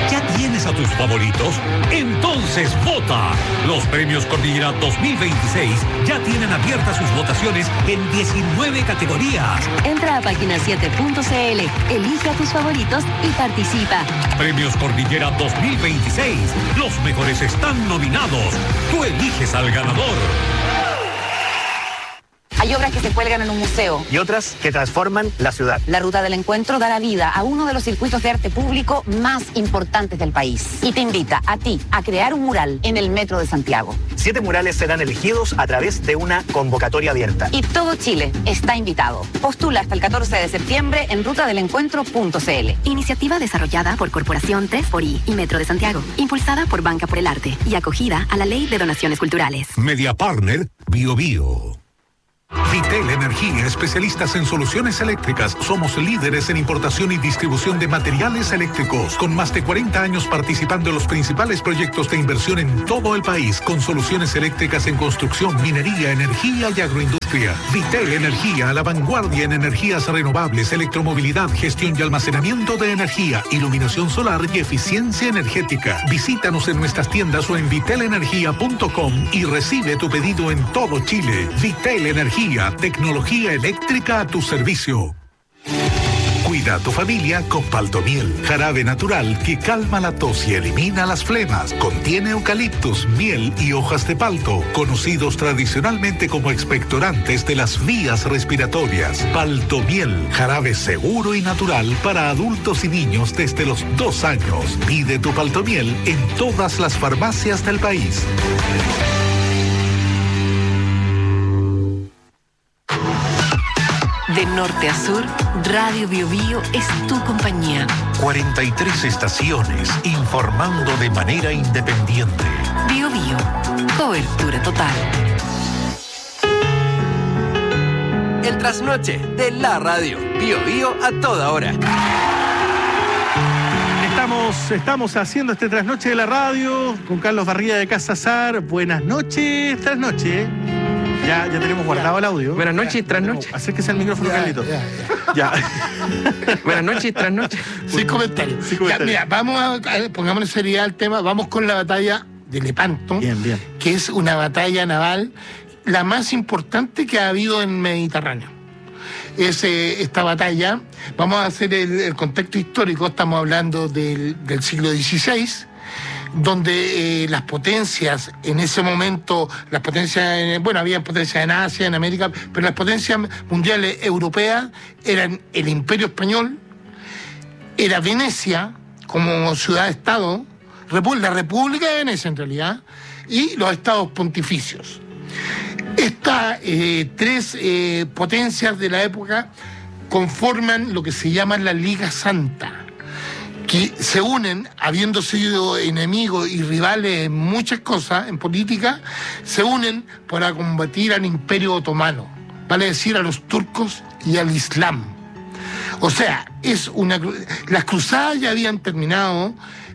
¿Ya tienes a tus favoritos? Entonces vota. Los premios Cordillera 2026 ya tienen abiertas sus votaciones en 19 categorías. Entra a página7.cl, elige a tus favoritos y participa. Premios Cordillera 2026. Los mejores están nominados. Tú eliges al ganador. Hay obras que se cuelgan en un museo. Y otras que transforman la ciudad. La Ruta del Encuentro dará vida a uno de los circuitos de arte público más importantes del país. Y te invita a ti a crear un mural en el Metro de Santiago. 7 murales serán elegidos a través de una convocatoria abierta. Y todo Chile está invitado. Postula hasta el 14 de septiembre en rutadelencuentro.cl. Iniciativa desarrollada por Corporación 3xI y Metro de Santiago. Impulsada por Banca por el Arte y acogida a la Ley de Donaciones Culturales. Media Partner Bio Bio. Vitel Energía, especialistas en soluciones eléctricas. Somos líderes en importación y distribución de materiales eléctricos, con más de 40 años participando en los principales proyectos de inversión en todo el país, con soluciones eléctricas en construcción, minería, energía y agroindustria. Vitel Energía, a la vanguardia en energías renovables, electromovilidad, gestión y almacenamiento de energía, iluminación solar y eficiencia energética. Visítanos en nuestras tiendas o en vitelenergia.com y recibe tu pedido en todo Chile. Vitel Energía, tecnología eléctrica a tu servicio. Cuida a tu familia con Paltomiel, jarabe natural que calma la tos y elimina las flemas. Contiene eucaliptus, miel y hojas de palto, conocidos tradicionalmente como expectorantes de las vías respiratorias. Paltomiel, jarabe seguro y natural para adultos y niños desde los 2 años. Pide tu Paltomiel en todas las farmacias del país. De norte a sur, Radio Bio Bio es tu compañía. 43 estaciones informando de manera independiente. Bio Bio, cobertura total. El trasnoche de la radio. Bio Bio a toda hora. Estamos haciendo este trasnoche de la radio con Carlos Barría de Casa Sar. Buenas noches, trasnoche. Ya tenemos guardado el audio. Buenas noches, trasnoche. Acérquese al micrófono, Carlito. Ya. Buenas noches, trasnoche. Sin comentarios. Ya, mira, vamos pongámonos seriedad al tema. Vamos con la batalla de Lepanto, bien. Que es una batalla naval la más importante que ha habido en Mediterráneo. Esta batalla, vamos a hacer el contexto histórico, estamos hablando del siglo XVI, donde las potencias en ese momento, había potencias en Asia, en América, pero las potencias mundiales europeas eran el Imperio Español, era Venecia como ciudad-estado, la República de Venecia en realidad, y los estados pontificios. Estas 3 potencias de la época conforman lo que se llama la Liga Santa, que se unen, habiendo sido enemigos y rivales en muchas cosas, en política, se unen para combatir al Imperio Otomano, vale decir, a los turcos y al Islam. O sea, las cruzadas ya habían terminado.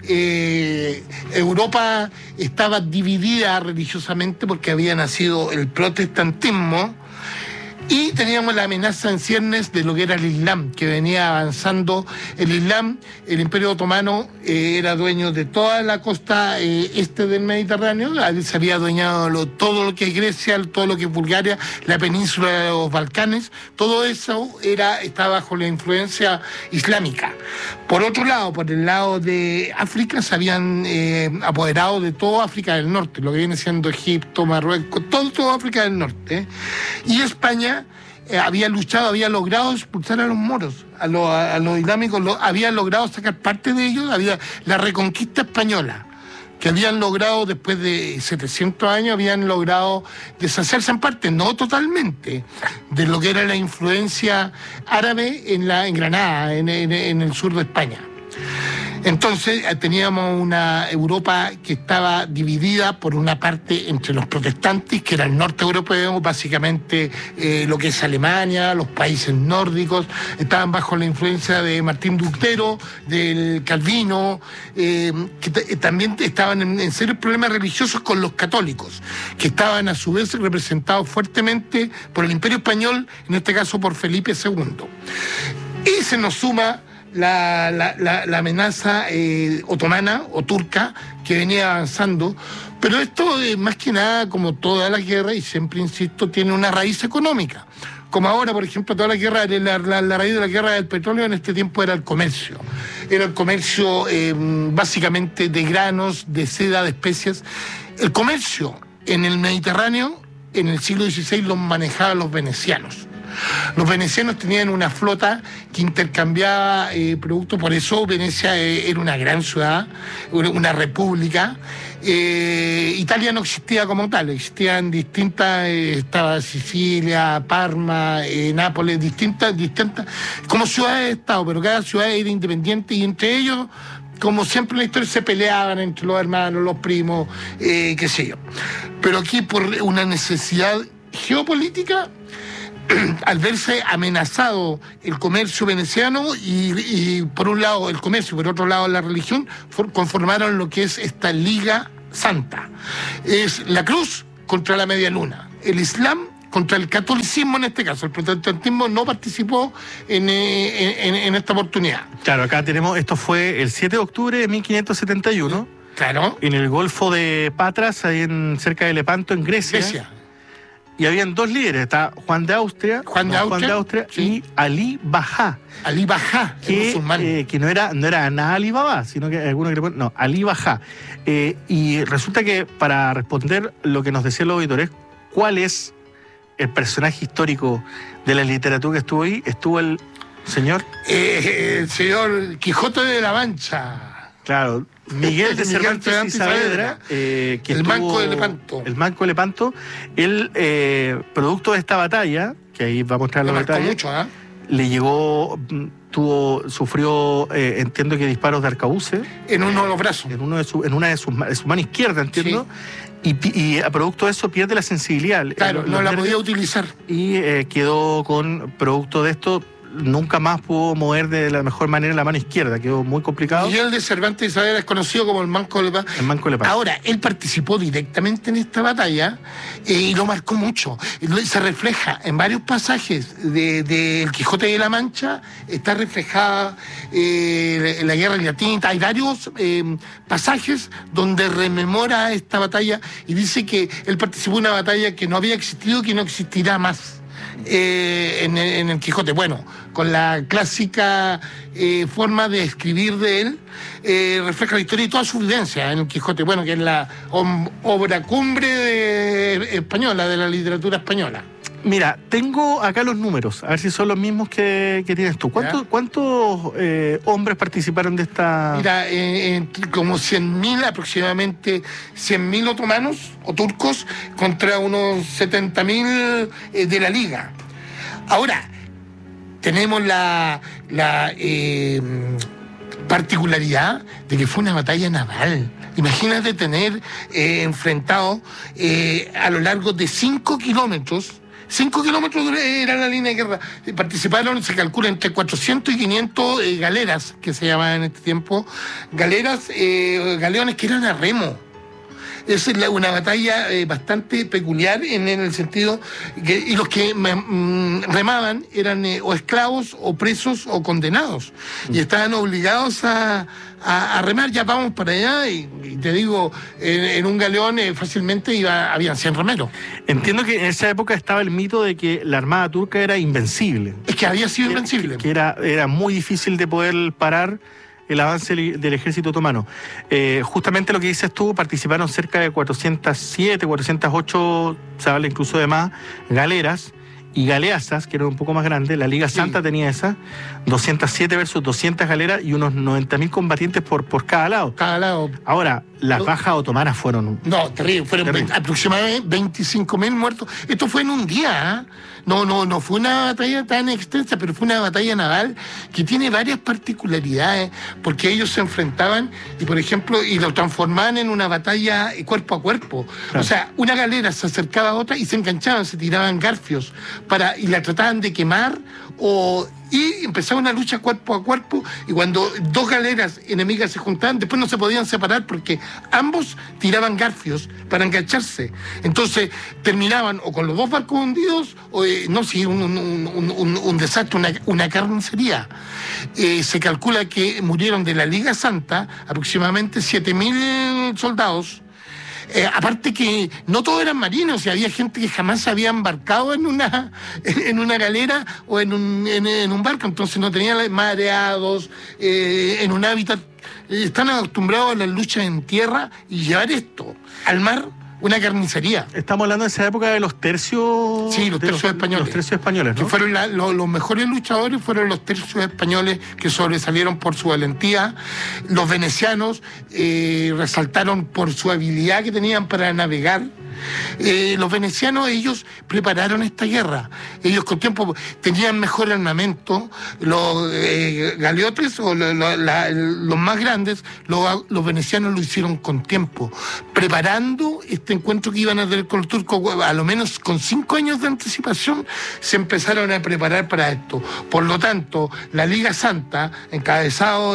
Europa estaba dividida religiosamente porque había nacido el protestantismo, y teníamos la amenaza en ciernes de lo que era el Islam, que venía avanzando. El Islam, el Imperio Otomano era dueño de toda la costa este del Mediterráneo, se había adueñado todo lo que es Grecia, todo lo que es Bulgaria, la península de los Balcanes, todo eso estaba bajo la influencia islámica. Por otro lado, por el lado de África, se habían apoderado de toda África del Norte, lo que viene siendo Egipto, Marruecos, todo África del Norte. Y España había logrado expulsar a los moros, a los islámicos, había logrado sacar parte de ellos, había la reconquista española, que habían logrado después de 700 años, habían logrado deshacerse en parte, no totalmente, de lo que era la influencia árabe en Granada, en el sur de España. Entonces teníamos una Europa que estaba dividida por una parte entre los protestantes, que era el norte europeo, básicamente lo que es Alemania, los países nórdicos, estaban bajo la influencia de Martín Lutero, del Calvino, que también estaban en serios problemas religiosos con los católicos, que estaban a su vez representados fuertemente por el Imperio Español, en este caso por Felipe II. Y se nos suma la amenaza otomana o turca que venía avanzando. Pero esto, más que nada, como toda la guerra, y siempre insisto, tiene una raíz económica. Como ahora, por ejemplo, toda la guerra, la raíz de la guerra del petróleo en este tiempo era el comercio. Era el comercio básicamente de granos, de seda, de especias. El comercio en el Mediterráneo, en el siglo XVI, lo manejaban los venecianos. Los venecianos tenían una flota que intercambiaba productos, por eso Venecia era una gran ciudad, una república. Italia no existía como tal, existían distintas, estaba Sicilia, Parma, Nápoles, distintas, como ciudades de Estado, pero cada ciudad era independiente y entre ellos, como siempre en la historia, se peleaban entre los hermanos, los primos, qué sé yo. Pero aquí por una necesidad geopolítica, al verse amenazado el comercio veneciano y por un lado el comercio y por otro lado la religión, conformaron lo que es esta Liga Santa. Es la cruz contra la media luna, el Islam contra el catolicismo en este caso. El protestantismo no participó en esta oportunidad. Claro, acá tenemos, esto fue el 7 de octubre de 1571. Claro. En el Golfo de Patras, ahí cerca de Lepanto, en Grecia. Y habían dos líderes, está Juan de Austria, sí, y Ali Bajá. Ali Bajá, que no era nada Ali Baba, sino que algunos que le ponen, no, Ali Bajá. Y resulta que para responder lo que nos decían los auditores, ¿cuál es el personaje histórico de la literatura que estuvo ahí? Estuvo el señor... el señor Quijote de la Mancha. Claro, Miguel de Cervantes y Saavedra, que el Manco de Lepanto. El Manco de Lepanto, él, producto de esta batalla, que ahí va a mostrar la batalla, mucho, le llegó, sufrió, entiendo que disparos de arcabuces. En uno de los brazos. En una de sus manos izquierda, entiendo. Sí. Y a producto de eso pierde la sensibilidad. Claro, no la podía utilizar. Y quedó con, producto de esto, nunca más pudo mover de la mejor manera la mano izquierda, quedó muy complicado. Miguel de Cervantes y Saavedra es conocido como el Manco de Lepanto. El Manco de Lepanto. Ahora, él participó directamente en esta batalla y lo marcó mucho. Se refleja en varios pasajes de El Quijote de la Mancha, está reflejada la guerra latina. Hay varios pasajes donde rememora esta batalla y dice que él participó en una batalla que no había existido, que no existirá más. En el Quijote, bueno, con la clásica forma de escribir de él, refleja la historia y toda su vivencia en el Quijote, bueno, que es la obra cumbre española, de la literatura española. Mira, tengo acá los números, a ver si son los mismos que tienes tú. ¿Cuántos hombres participaron de esta...? Mira, como 100.000 aproximadamente, 100.000 otomanos o turcos contra unos 70.000 de la Liga. Ahora, tenemos la particularidad de que fue una batalla naval. Imagínate tener enfrentado a lo largo de 5 kilómetros. 5 kilómetros era la línea de guerra. Participaron, se calcula, entre 400 y 500 galeras, que se llamaban en este tiempo. Galeras, galeones que eran a remo. Es una batalla bastante peculiar en el sentido que y los que remaban eran o esclavos o presos o condenados y estaban obligados a remar. Ya vamos para allá y te digo, en un galeón fácilmente habían 100 remeros. Entiendo que en esa época estaba el mito de que la armada turca era invencible. Es que había sido invencible. Que era muy difícil de poder parar el avance del ejército otomano. Justamente lo que dices tú, participaron cerca de 407, 408, se habla incluso de más, galeras y galeazas, que eran un poco más grandes. La Liga Santa tenía esas, 207 versus 200 galeras y unos 90.000 combatientes por cada lado. Ahora, las bajas otomanas fueron... No, terrible, fueron aproximadamente 25.000 muertos. Esto fue en un día, ¿eh? No fue una batalla tan extensa, pero fue una batalla naval que tiene varias particularidades, porque ellos se enfrentaban y, por ejemplo, y lo transformaban en una batalla cuerpo a cuerpo. Claro. O sea, una galera se acercaba a otra y se enganchaban, se tiraban garfios, y la trataban de quemar, y empezaba una lucha cuerpo a cuerpo, y cuando dos galeras enemigas se juntaban, después no se podían separar porque ambos tiraban garfios para engancharse. Entonces terminaban o con los dos barcos hundidos, o un desastre, una carnicería. Se calcula que murieron de la Liga Santa aproximadamente 7.000 soldados. Aparte que no todos eran marinos, y había gente que jamás se había embarcado en una galera o en un barco, entonces no tenían mareados, en un hábitat. Están acostumbrados a las luchas en tierra, y llevar esto al mar, una carnicería. Estamos hablando de esa época de los tercios... Sí, los tercios españoles. Los tercios españoles, ¿no? Que fueron los mejores luchadores fueron los tercios españoles, que sobresalieron por su valentía. Los venecianos resaltaron por su habilidad que tenían para navegar. Los venecianos, ellos prepararon esta guerra. Ellos con tiempo tenían mejor armamento. Los galeotes, o los más grandes, los venecianos lo hicieron con tiempo, preparando este encuentro que iban a tener con los turcos. A lo menos con 5 años de anticipación se empezaron a preparar para esto. Por lo tanto, la Liga Santa, encabezado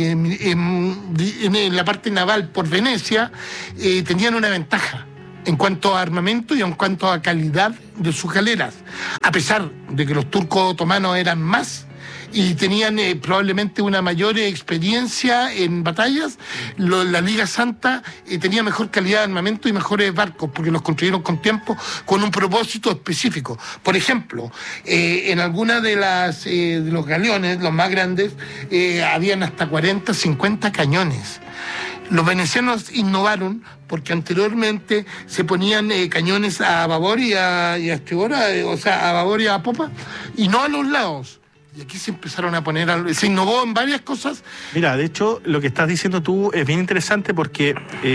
en la parte naval por Venecia, tenían una ventaja en cuanto a armamento y en cuanto a calidad de sus galeras, a pesar de que los turcos otomanos eran más y tenían probablemente una mayor experiencia en batallas. La Liga Santa tenía mejor calidad de armamento y mejores barcos, porque los construyeron con tiempo, con un propósito específico. Por ejemplo, en algunas de los galeones, los más grandes, habían hasta 40, 50 cañones. Los venecianos innovaron porque anteriormente se ponían cañones a babor y a estribor, o sea, a babor y a popa, y no a los lados. Y aquí se empezaron a poner, se innovó en varias cosas. Mira, de hecho, lo que estás diciendo tú es bien interesante, porque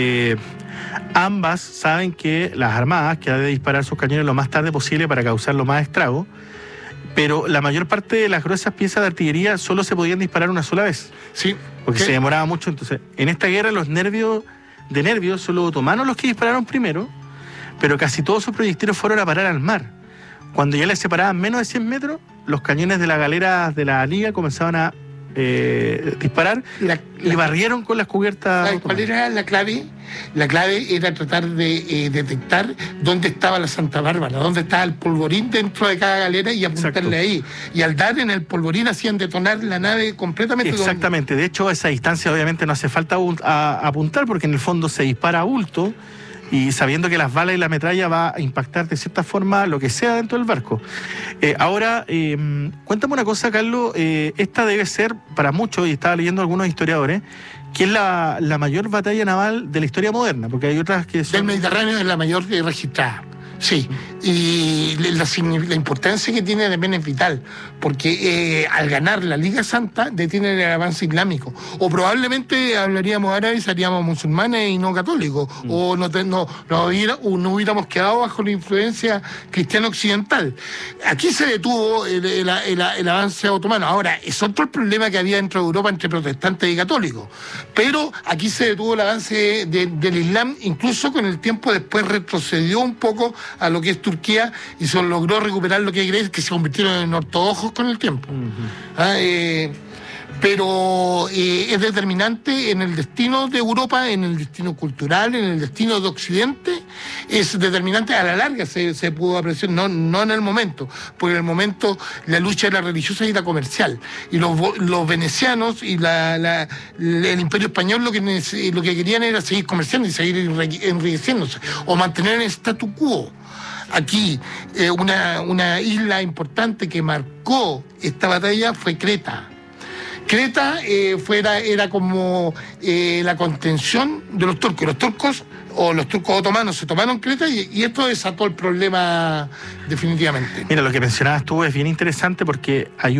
ambas saben que las armadas que han de disparar sus cañones lo más tarde posible para causar lo más estrago, pero la mayor parte de las gruesas piezas de artillería solo se podían disparar una sola vez. Sí. Porque se demoraba mucho. Entonces, en esta guerra los nervios son los otomanos los que dispararon primero, pero casi todos sus proyectiles fueron a parar al mar. Cuando ya les separaban menos de 100 metros, los cañones de las galeras de la Liga comenzaban a disparar y barrieron con las cubiertas. ¿Sabes cuál era la clave? La clave era tratar de detectar dónde estaba la Santa Bárbara, dónde estaba el polvorín dentro de cada galera, y apuntarle ahí. Y al dar en el polvorín hacían detonar la nave completamente. Exactamente. De hecho, a esa distancia obviamente no hace falta apuntar, porque en el fondo se dispara a bulto, y sabiendo que las balas y la metralla va a impactar de cierta forma lo que sea dentro del barco. Ahora, cuéntame una cosa, Carlos. Esta debe ser, para muchos, y estaba leyendo algunos historiadores, que es la mayor batalla naval de la historia moderna, porque hay otras que son... Del Mediterráneo es la mayor registrada. Sí, y la importancia que tiene también es vital, porque al ganar la Liga Santa detiene el avance islámico, o probablemente hablaríamos árabe y seríamos musulmanes y no católicos, o no hubiéramos quedado bajo la influencia cristiana occidental. Aquí se detuvo el avance otomano. Ahora, es otro el problema que había dentro de Europa entre protestantes y católicos, pero aquí se detuvo el avance del Islam. Incluso con el tiempo después retrocedió un poco a lo que es Turquía, y se logró recuperar lo que hay, que se convirtieron en ortodoxos con el tiempo. Pero es determinante en el destino de Europa, en el destino cultural, en el destino de Occidente. Es determinante a la larga, se pudo apreciar, no en el momento, porque en el momento la lucha era religiosa y era comercial, y los venecianos y el Imperio Español lo que querían era seguir comerciando y seguir enriqueciéndose, o mantener el statu quo. Aquí, una isla importante que marcó esta batalla fue Creta. Creta era como la contención de los turcos. Los turcos otomanos se tomaron Creta, y esto desató el problema definitivamente. Mira, lo que mencionabas tú es bien interesante, porque hay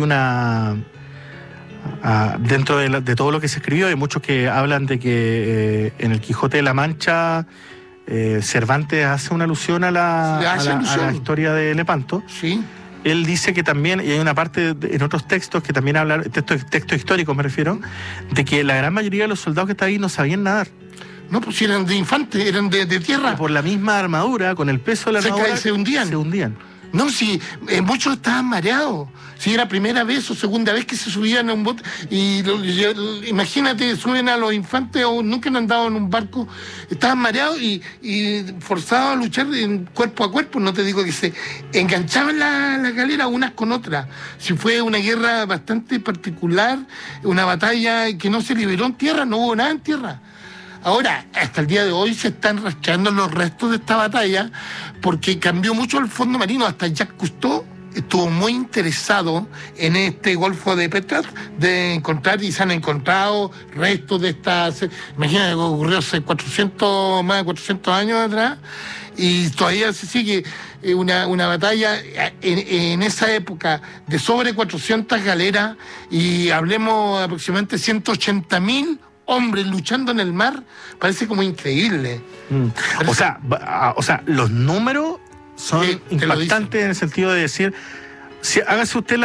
dentro de todo lo que se escribió, hay muchos que hablan de que en el Quijote de la Mancha Cervantes hace una alusión a la historia de Lepanto. Sí. Él dice que también, y hay una parte en otros textos que también habla, textos históricos me refiero, de que la gran mayoría de los soldados que estaban ahí no sabían nadar. No, pues eran de infantes, eran de tierra. Y por la misma armadura, con el peso de la armadura, se hundían. No, si muchos estaban mareados. Si era primera vez o segunda vez que se subían a un bote. Imagínate, suben a los infantes o nunca han andado en un barco. Estaban mareados y forzados a luchar cuerpo a cuerpo. No te digo que se enganchaban las galeras unas con otras. Si fue una guerra bastante particular, una batalla que no se liberó en tierra, no hubo nada en tierra. Ahora, hasta el día de hoy se están rastreando los restos de esta batalla porque cambió mucho el fondo marino. Hasta Jacques Cousteau estuvo muy interesado en este Golfo de Petrel de encontrar, y se han encontrado restos de estas. Imagínate que ocurrió hace más de 400 años atrás y todavía se sigue una batalla en esa época de sobre 400 galeras y hablemos aproximadamente 180.000 hombres luchando en el mar. Parece como increíble. O sea, los números son impactantes en el sentido de decir, hágase usted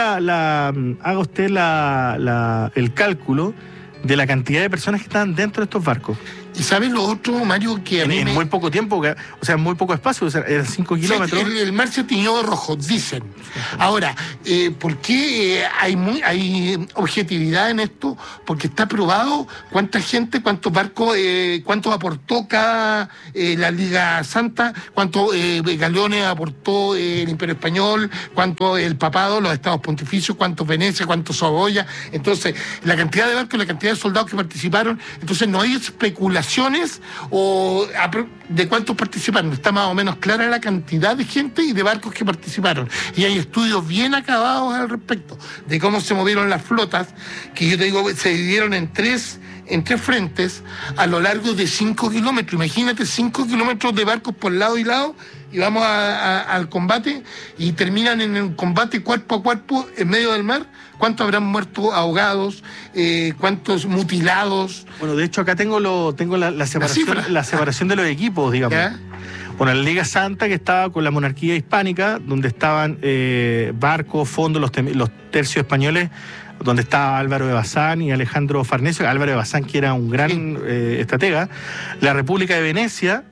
el cálculo de la cantidad de personas que están dentro de estos barcos. ¿Y sabes lo otro, Mario? Que en muy poco tiempo, en muy poco espacio, eran 5 kilómetros. El mar se tiñó de rojo, dicen. Ahora, ¿por qué hay objetividad en esto? Porque está probado cuánta gente, cuántos barcos, cuánto aportó cada la Liga Santa, cuántos galeones aportó el Imperio Español, cuánto el Papado, los Estados Pontificios, cuántos Venecia, cuántos Saboya. Entonces, la cantidad de barcos, la cantidad de soldados que participaron, entonces no hay especulación o de cuántos participaron. Está más o menos clara la cantidad de gente y de barcos que participaron. Y hay estudios bien acabados al respecto de cómo se movieron las flotas, que yo te digo, se dividieron en tres frentes a lo largo de 5 kilómetros. Imagínate 5 kilómetros de barcos por lado y lado, y vamos al combate y terminan en el combate cuerpo a cuerpo en medio del mar. ¿Cuántos habrán muerto ahogados? ¿Cuántos mutilados? Bueno, de hecho acá tengo la separación de los equipos, digamos. ¿Ya? Bueno, la Liga Santa, que estaba con la monarquía hispánica, donde estaban barcos, fondos, los tercios españoles, donde estaba Álvaro de Bazán y Alejandro Farnesio. Álvaro de Bazán, que era un gran estratega. La República de Venecia,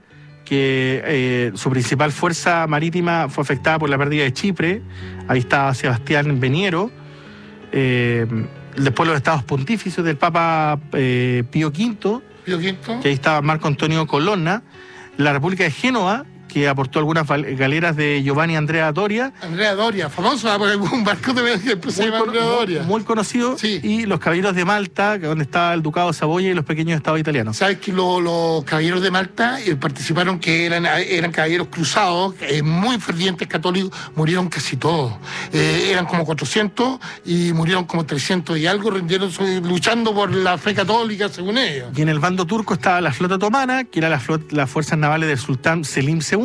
que su principal fuerza marítima fue afectada por la pérdida de Chipre. Ahí estaba Sebastián Veniero. Después los estados pontificios del Papa Pío V, que ahí estaba Marco Antonio Colonna. La República de Génova, que aportó algunas galeras de Giovanni Andrea Doria. Andrea Doria, famoso, porque un barco que se llama Andrea Doria. Muy conocido. Sí. Y los caballeros de Malta, donde estaba el Ducado de Saboya y los pequeños estados italianos. ¿Sabes que los caballeros de Malta participaron, que eran caballeros cruzados, muy fervientes católicos, murieron casi todos? Eran como 400 y murieron como 300 y algo, rindieron luchando por la fe católica, según ellos. Y en el bando turco estaba la flota otomana, que era las fuerzas navales del sultán Selim II.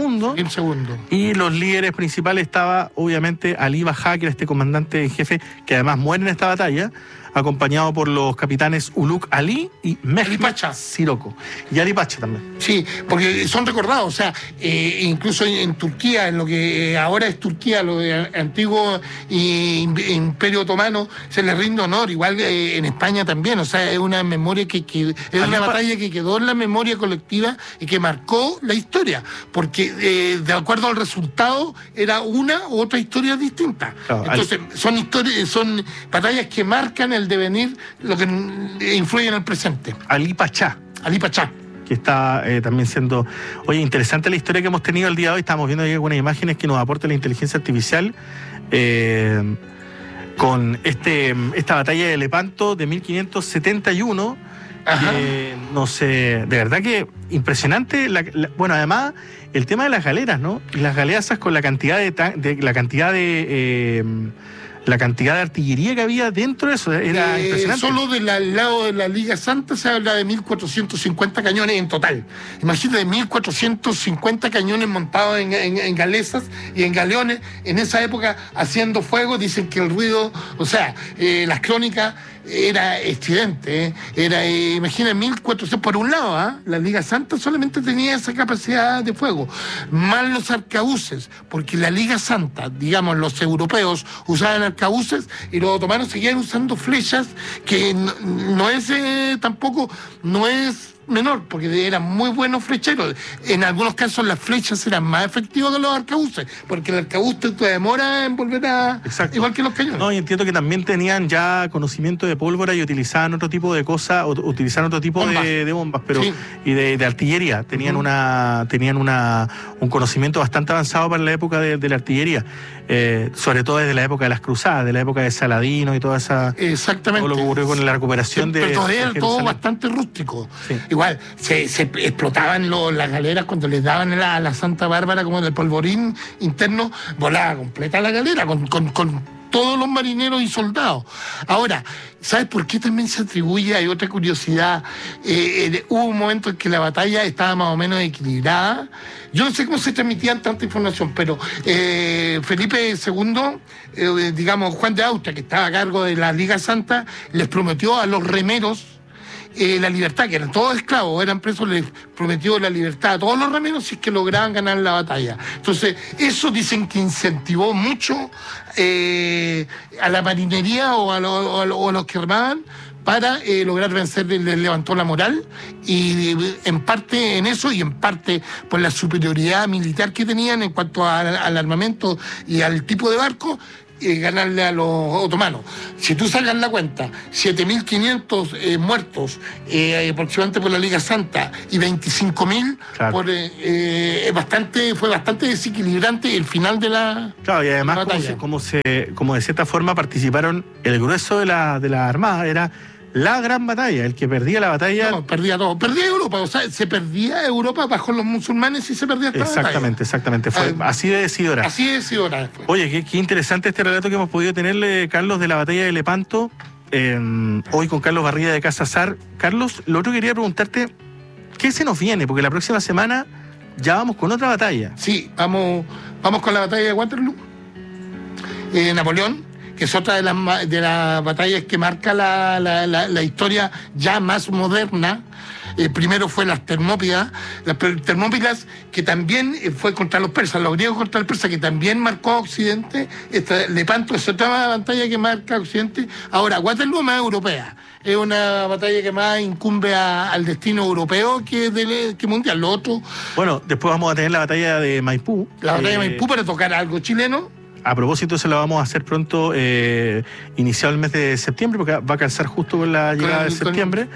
Y los líderes principales estaba, obviamente, Ali Bajá, que era este comandante en jefe, que además muere en esta batalla, acompañado por los capitanes Uluk Ali y Mehmet Siroko. Y Ali Pacha también. Sí, porque son recordados, o sea, incluso en Turquía, en lo que ahora es Turquía, lo de antiguo Imperio Otomano, se les rinde honor, igual en España también, o sea, es una memoria es una batalla que quedó en la memoria colectiva y que marcó la historia, porque de acuerdo al resultado era una u otra historia distinta. Claro, entonces, son batallas que marcan el devenir, lo que influye en el presente. Ali Pachá, que está también siendo... Oye, interesante la historia que hemos tenido el día de hoy. Estamos viendo ahí algunas imágenes que nos aporta la inteligencia artificial con esta batalla de Lepanto de 1571. No sé, de verdad que impresionante. Bueno, además, el tema de las galeras, ¿no? Las galeazas con la cantidad de artillería que había dentro de eso, era impresionante. Solo del lado de la Liga Santa se habla de 1.450 cañones en total. Imagínate, 1.450 cañones montados en galesas y en galeones, en esa época haciendo fuego. Dicen que el ruido, o sea, las crónicas, era estridente, imagina 1.400 por un lado, la Liga Santa solamente tenía esa capacidad de fuego, más los arcabuces, porque la Liga Santa, digamos, los europeos usaban arcabuces y los otomanos seguían usando flechas, que no es tampoco, no es menor, porque eran muy buenos flecheros. En algunos casos las flechas eran más efectivas que los arcabuces, porque el arcabuz te demora en volver a... Exacto. Igual que los cañones. No, y entiendo que también tenían ya conocimiento de pólvora y utilizaban otro tipo de cosas, utilizaban otro tipo de bombas, pero Sí. y de artillería. Tenían un conocimiento bastante avanzado para la época de la artillería, sobre todo desde la época de las cruzadas, de la época de Saladino y toda esa... Exactamente. Todo lo que ocurrió con la recuperación de... Pero todavía de era todo Jerusalén. bastante rústico. Sí. Igual, se explotaban las galeras cuando les daban a la Santa Bárbara como el polvorín interno, volaba completa la galera con todos los marineros y soldados. Ahora, ¿sabes por qué también se atribuye? Hay otra curiosidad. Hubo un momento en que la batalla estaba más o menos equilibrada. Yo no sé cómo se transmitían tanta información, pero Felipe II, digamos, Juan de Austria, que estaba a cargo de la Liga Santa, les prometió a los remeros la libertad, que eran todos esclavos, eran presos, les prometió la libertad a todos los remeros si es que lograban ganar la batalla. Entonces, eso dicen que incentivó mucho a la marinería o a los que armaban para lograr vencer, les levantó la moral, y en parte en eso y en parte por la superioridad militar que tenían en cuanto al armamento y al tipo de barco, ganarle a los otomanos. Si tú sacas la cuenta, 7.500 muertos aproximadamente por la Liga Santa y 25.000 Claro. fue bastante desequilibrante el final de la Claro, y además batalla. como de cierta forma participaron el grueso de la Armada, era la gran batalla, el que perdía la batalla... No, perdía todo. Perdía Europa, o sea, se perdía Europa bajo los musulmanes y se perdía esta Exactamente, fue batalla. así de decidora. Así es, y ahora después. Oye, qué interesante este relato que hemos podido tenerle, Carlos, de la batalla de Lepanto, hoy con Carlos Barría de Casa Sar. Carlos, lo otro que quería preguntarte, ¿qué se nos viene? Porque la próxima semana ya vamos con otra batalla. Sí, vamos con la batalla de Waterloo. Napoleón, que es otra de las batallas que marca la historia ya más moderna. Primero fue las Termópilas que también fue contra los persas, los griegos contra los persas, que también marcó a Occidente. Lepanto es otra batalla que marca a Occidente. Ahora, Waterloo es más europea. Es una batalla que más incumbe al destino europeo que mundial. Lo otro, Bueno, después vamos a tener la batalla de Maipú. la batalla de Maipú, para tocar algo chileno. A propósito, eso lo vamos a hacer pronto, iniciado el mes de septiembre, porque va a calzar justo con la llegada de septiembre,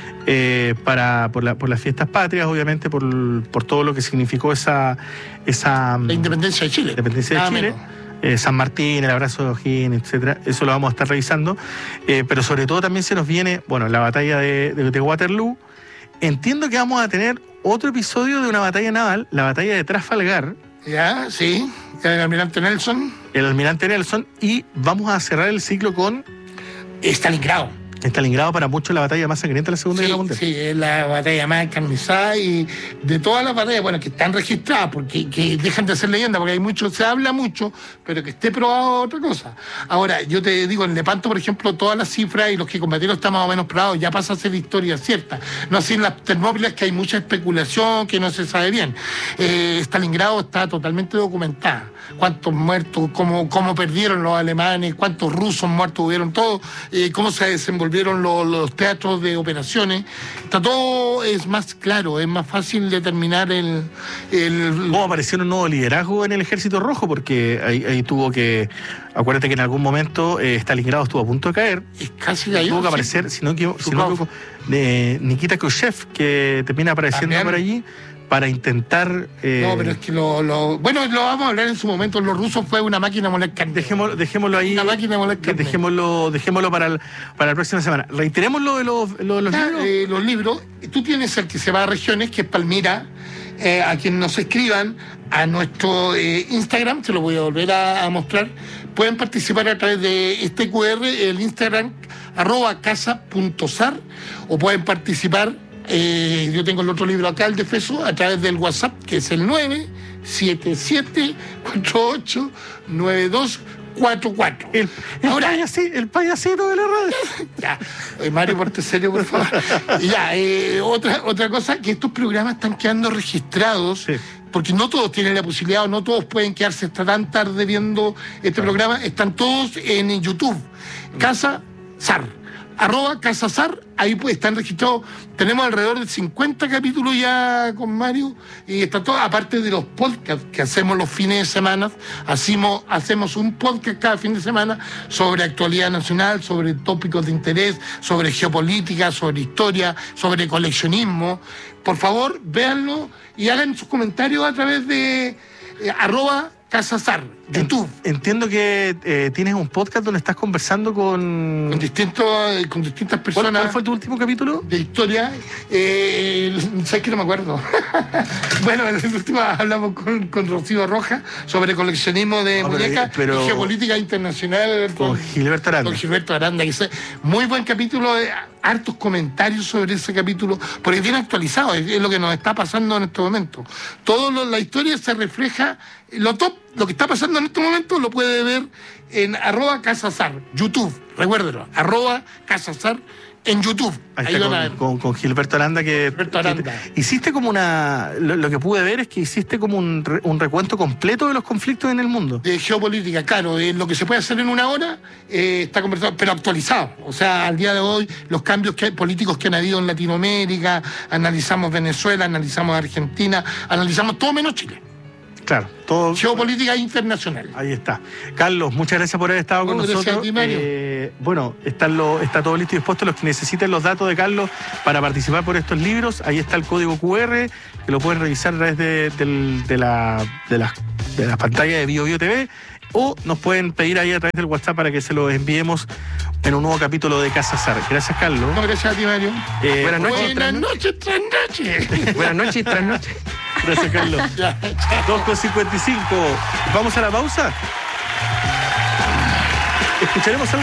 por las fiestas patrias, obviamente, por todo lo que significó esa La independencia de Chile. independencia de Nada Chile. menos. San Martín, el abrazo de O'Higgins, etcétera. Eso lo vamos a estar revisando. Pero sobre todo también se nos viene, bueno, la batalla de Waterloo. Entiendo que vamos a tener otro episodio de una batalla naval, la batalla de Trafalgar, Ya, sí. El almirante Nelson. el almirante Nelson, y vamos a cerrar el ciclo con Stalingrado. Stalingrado, para muchos la batalla más sangrienta de la Segunda Guerra Mundial. Sí, es la batalla más encarnizada y de todas las batallas, bueno, que están registradas, porque que dejan de ser leyenda, porque hay mucho, se habla mucho, pero que esté probado otra cosa. Ahora, yo te digo, en Lepanto, por ejemplo, todas las cifras y los que combatieron están más o menos probados, ya pasa a ser historia cierta. No así en las Termópilas, que hay mucha especulación, que no se sabe bien. Stalingrado está totalmente documentada. Cuántos muertos, cómo perdieron los alemanes, cuántos rusos muertos hubieron, todo, cómo se desenvolvieron los teatros de operaciones. Está todo, es más claro, es más fácil determinar ¿Cómo apareció un nuevo liderazgo en el Ejército Rojo? Porque ahí tuvo que... Acuérdate que en algún momento Stalingrado estuvo a punto de caer. Es casi cayó. Tuvo que sí. aparecer, si no me equivoco, de Nikita Khrushchev, que termina apareciendo También. por allí para intentar... No, pero es que bueno, lo vamos a hablar en su momento. Los rusos fue una máquina molecular. Dejémoslo ahí. Una máquina molecular. Dejémoslo para la próxima semana. Reiteremos lo de los libros. Los libros, tú tienes el que se va a regiones, que es Palmira. A quien nos escriban a nuestro Instagram, se lo voy a volver a mostrar. Pueden participar a través de este QR, el Instagram @casa.sar, o pueden participar, yo tengo el otro libro acá, el de Feso, a través del WhatsApp, que es el 977-489244. El payasito de la radio. Ya, Mario, porte serio, por favor. Ya, otra cosa, que estos programas están quedando registrados, Sí. porque no todos tienen la posibilidad, o no todos pueden quedarse hasta tan tarde viendo este programa. Están todos en YouTube. Casa SAR. @Casazar, ahí pues están registrados, tenemos alrededor de 50 capítulos ya con Mario, y está todo, aparte de los podcasts que hacemos los fines de semana, hacemos un podcast cada fin de semana sobre actualidad nacional, sobre tópicos de interés, sobre geopolítica, sobre historia, sobre coleccionismo. Por favor, véanlo y hagan sus comentarios a través de @Casazar, YouTube. Entiendo que tienes un podcast donde estás conversando con distintas personas. ¿Cuál fue tu último capítulo? De historia. ¿Sabes que no me acuerdo? Bueno, en el último hablamos con Rocío Rojas sobre coleccionismo de muñecas y geopolítica internacional. Con Gilberto Aranda. Con Gilberto Aranda. Muy buen capítulo, hartos comentarios sobre ese capítulo, porque viene actualizado, es lo que nos está pasando en este momento. La historia se refleja, lo que está pasando en este momento lo puede ver en @Casazar, YouTube, recuérdelo, @Casazar en YouTube. Ahí está con Gilberto Aranda, Gilberto Aranda. Hiciste como lo que pude ver es que hiciste como un recuento completo de los conflictos en el mundo. De geopolítica, claro, lo que se puede hacer en una hora está conversado, pero actualizado. O sea, al día de hoy, los cambios políticos que han habido en Latinoamérica, analizamos Venezuela, analizamos Argentina, analizamos todo menos Chile. Claro, todo. Geopolítica internacional. Ahí está. Carlos, muchas gracias por haber estado con nosotros. Gracias a ti, Mario. Bueno, está todo listo y dispuesto. Los que necesiten los datos de Carlos para participar por estos libros, ahí está el código QR, que lo pueden revisar a través de las pantallas de BioBio TV, o nos pueden pedir ahí a través del WhatsApp para que se los enviemos en un nuevo capítulo de Casazar. Gracias, Carlos. No, gracias a ti, Mario. Buenas noches. Buenas noches, tras noche. Buenas noches, tras noche. Gracias, Carlos. 2:55. ¿Vamos a la pausa? Escucharemos algo.